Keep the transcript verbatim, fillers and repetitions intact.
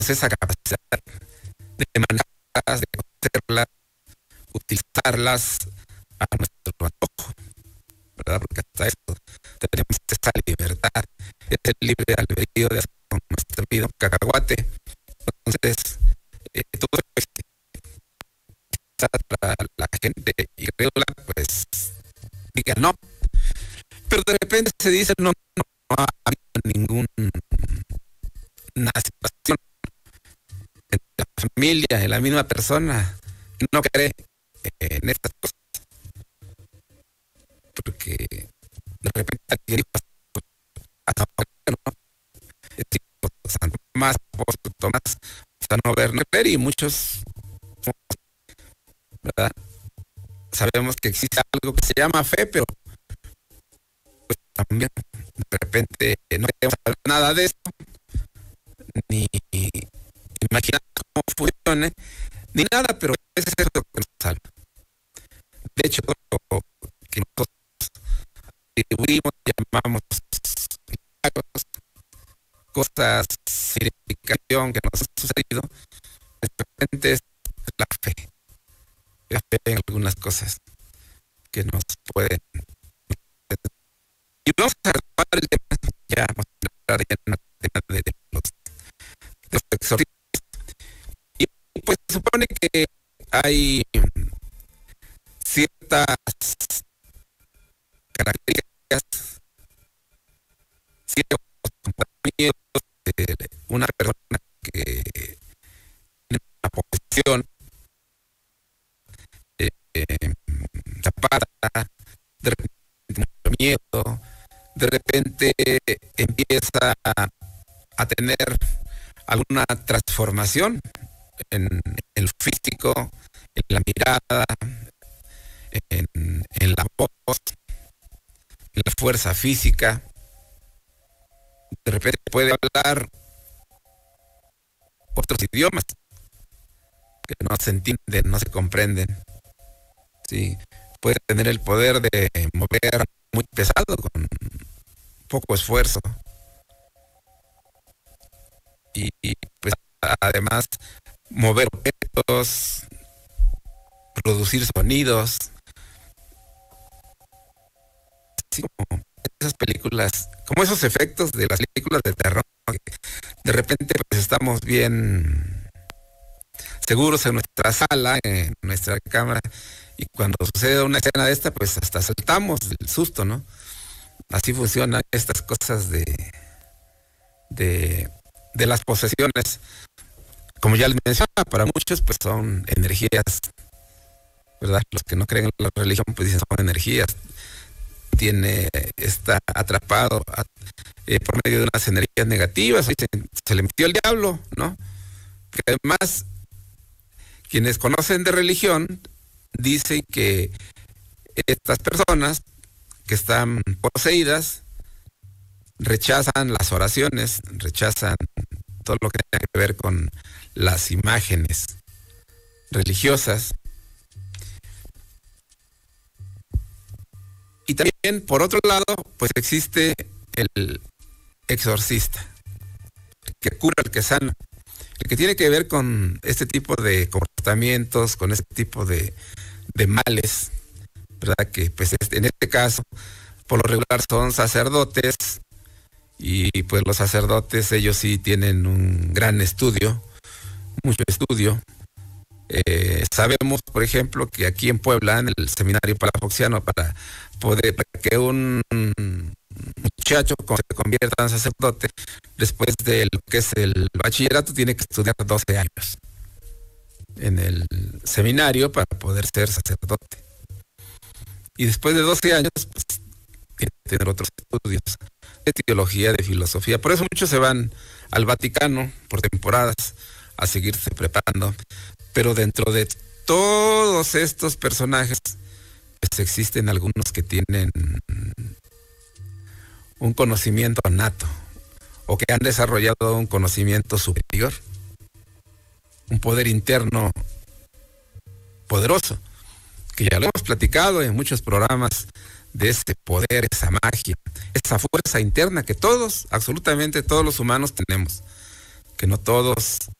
esa capacidad de manejarlas, de conocerlas, utilizarlas a nuestro antojo, ¿verdad? Porque hasta eso tenemos esa libertad, ese libre albedrío de hacer con nuestra vida un cacahuate. Entonces, eh, todo esto para la gente incrédula, pues diga no, pero de repente se dice no, no, no ha habido ninguna situación en la familia, en la misma persona que no cree en estas cosas, porque de repente alguien dijo hasta ¿no? Santo Tomás, apóstol Tomás, hasta no ver, no ver, y muchos, ¿verdad? Sabemos que existe algo que se llama fe, pero pues, también de repente no queremos saber nada de eso, ni imaginar cómo funcione, ni nada, pero ese es lo que nos salva. De hecho, lo que nosotros atribuimos, llamamos milagros, cosas sin explicación que nos han sucedido, de repente es la fe. La fe en algunas cosas que nos pueden. Y vamos a retomar el tema, ya vamos a hablar ya en el tema de, de los, de los exorcismos. Y pues se supone que hay ciertas características, ciertos comportamientos de una persona que tiene una posición eh, tapada, de repente mucho miedo, de repente empieza a, a tener alguna transformación en el físico, en la mirada, en, en la voz, en la fuerza física. De repente puede hablar otros idiomas que no se entienden, no se comprenden. Sí, puede tener el poder de mover muy pesado con poco esfuerzo. Y, y pues además mover objetos, producir sonidos. Así como esas películas, como esos efectos de las películas de terror, que de repente pues estamos bien seguros en nuestra sala, en nuestra cámara, y cuando sucede una escena de esta, pues hasta saltamos del susto, ¿no? Así funcionan estas cosas de de, de las posesiones. Como ya les mencionaba, para muchos pues son energías, ¿verdad? Los que no creen en la religión pues dicen son energías. Tiene, está atrapado a, eh, por medio de unas energías negativas, se, se le metió el diablo, ¿no? Que además, quienes conocen de religión dicen que estas personas que están poseídas rechazan las oraciones, rechazan todo lo que tiene que ver con las imágenes religiosas. Y también, por otro lado, pues existe el exorcista, el que cura, el que sana, el que tiene que ver con este tipo de comportamientos, con este tipo de, de males, ¿verdad? Que pues en este caso, por lo regular son sacerdotes, y pues los sacerdotes, ellos sí tienen un gran estudio, mucho estudio. Eh, sabemos, por ejemplo, que aquí en Puebla, en el seminario palafoxiano, para poder, para que un muchacho se convierta en sacerdote, después de lo que es el bachillerato, tiene que estudiar doce años en el seminario para poder ser sacerdote. Y después de doce años, pues, tiene que tener otros estudios de teología, de filosofía. Por eso muchos se van al Vaticano por temporadas a seguirse preparando. Pero dentro de todos estos personajes, pues existen algunos que tienen un conocimiento nato, o que han desarrollado un conocimiento superior, un poder interno poderoso, que ya lo hemos platicado en muchos programas, de ese poder, esa magia, esa fuerza interna que todos, absolutamente todos los humanos tenemos, que no todos